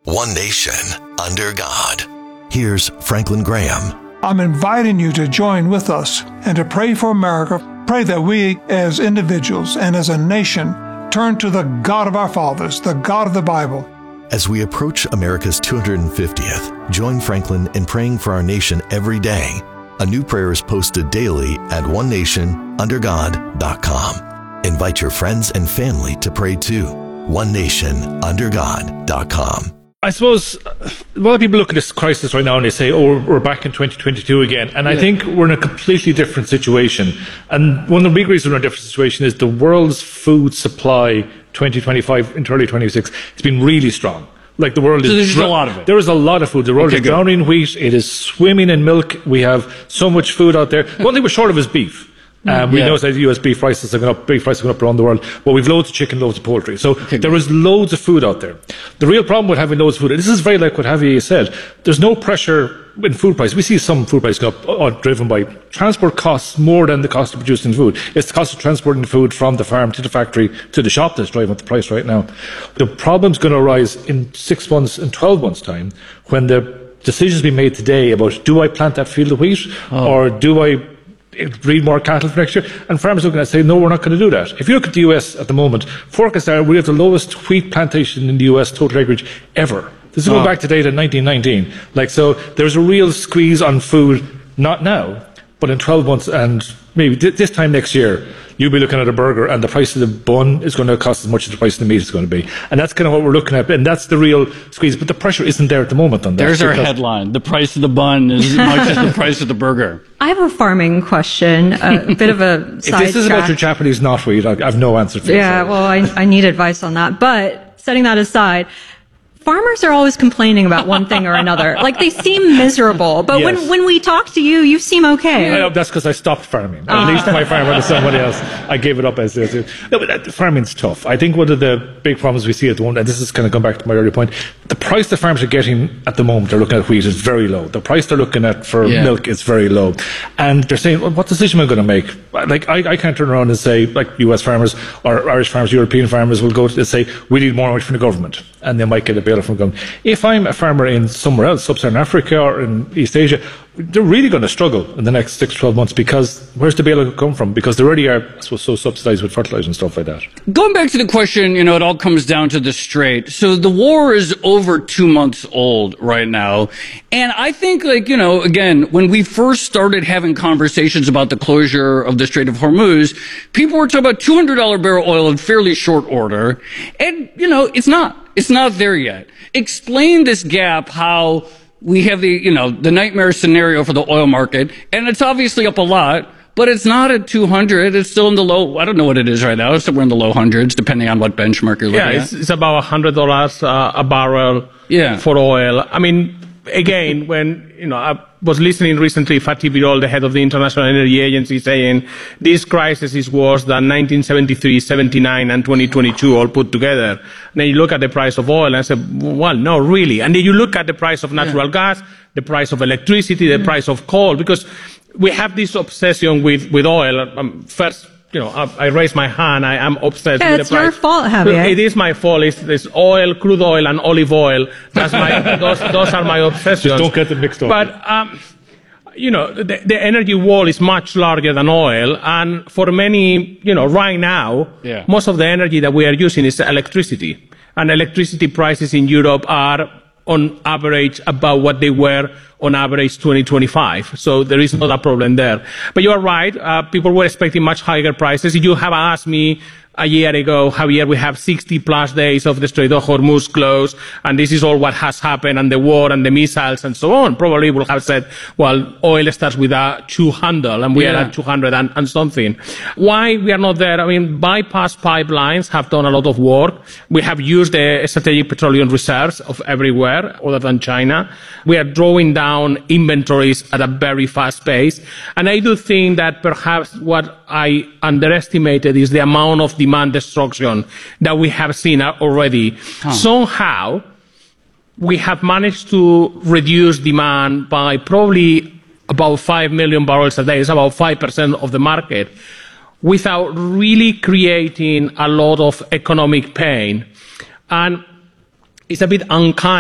One nation, under God. Here's Franklin Graham. I'm inviting you to join with us and to pray for America. Pray that we, as individuals and as a nation, turn to the God of our fathers, the God of the Bible. As we approach America's 250th, join Franklin in praying for our nation every day. A new prayer is posted daily at onenationundergod.com. Invite your friends and family to pray too. onenationundergod.com. I suppose a lot of people look at this crisis right now and they say, oh, we're back in 2022 again. And I think we're in a completely different situation. And one of the big reasons we're in a different situation is the world's food supply 2025 into early 2026 has been really strong. Like the world so there's a lot of it. There is a lot of food. The world is drowning in wheat. It is swimming in milk. We have so much food out there. One thing we're short of is beef. We know that US beef prices are going up, beef prices are going up around the world, but we've loads of chicken, loads of poultry. So there is loads of food out there. The real problem with having loads of food, and this is very like what Javier said, there's no pressure in food prices. We see some food prices go up, driven by transport costs more than the cost of producing food. It's the cost of transporting food from the farm to the factory to the shop that's driving up the price right now. The problem's going to arise in 6 months and 12 months' time when the decisions be made today about do I plant that field of wheat or do I breed more cattle for next year, and farmers are looking at say, no, we're not going to do that. If you look at the US at the moment, forecasts are we have the lowest wheat plantation in the US total acreage ever. This is going back to data in 1919. So there's a real squeeze on food, not now, but in 12 months and maybe this time next year, you'll be looking at a burger and the price of the bun is going to cost as much as the price of the meat is going to be. And that's kind of what we're looking at. And that's the real squeeze. But the pressure isn't there at the moment on that. There's our headline. The price of the bun is as much as the price of the burger. I have a farming question, a bit of a side If this is about your Japanese knotweed, I have no answer for you. Yeah, well, I need advice on that. But setting that aside, farmers are always complaining about one thing or another. Like they seem miserable, but when we talk to you, you seem okay. That's because I stopped farming. At least my farm went to somebody else. I gave it up as this. No, but farming's tough. I think one of the big problems we see at the moment, and this is kind of going back to my earlier point, the price the farmers are getting at the moment, they're looking at wheat is very low. The price they're looking at for milk is very low. And they're saying, well, what decision am I going to make? Like, I can't turn around and say, like US farmers or Irish farmers, European farmers will go to say, we need more money from the government. And they might get a bailout from the government. If I'm a farmer in somewhere else, Sub-Saharan Africa or in East Asia, they're really going to struggle in the next 6 to 12 months because where's the bailout come from? Because they already are so subsidized with fertilizer and stuff like that. Going back to the question, it all comes down to the Strait. So the war is over 2 months old right now. And I think, again, when we first started having conversations about the closure of the Strait of Hormuz, people were talking about $200 barrel oil in fairly short order. And, it's not there yet. Explain this gap, how we have the nightmare scenario for the oil market, and it's obviously up a lot, but it's not at 200. It's still in the low, I don't know what it is right now. It's somewhere in the low hundreds, depending on what benchmark you're looking at. It's about $100 a barrel for oil. I mean, again, when, I was listening recently, Fatih Birol, the head of the International Energy Agency, saying this crisis is worse than 1973, 79, and 2022 all put together. And then you look at the price of oil and I said, well, no, really. And then you look at the price of natural gas, the price of electricity, the price of coal, because we have this obsession with oil. First, I raise my hand. I am obsessed with the price. It's your fault, Javier. It is my fault. It's oil, crude oil, and olive oil. That's those are my obsessions. Just don't get them mixed up. But the energy wall is much larger than oil, and for many, right now, most of the energy that we are using is electricity, and electricity prices in Europe are on average about what they were on average 2025. So there is not a problem there. But you are right. People were expecting much higher prices. If you have asked me a year ago, Javier, we have 60 plus days of the Strait of Hormuz closed, and this is all what has happened, and the war and the missiles and so on. Probably would have said, well, oil starts with a 200, and we are at 200 and something. Why we are not there? I mean, bypass pipelines have done a lot of work. We have used the strategic petroleum reserves of everywhere other than China. We are drawing down inventories at a very fast pace. And I do think that perhaps what I underestimated is the amount of demand destruction that we have seen already. Somehow, we have managed to reduce demand by probably about 5 million barrels a day. It's about 5% of the market, without really creating a lot of economic pain. And it's a bit unkind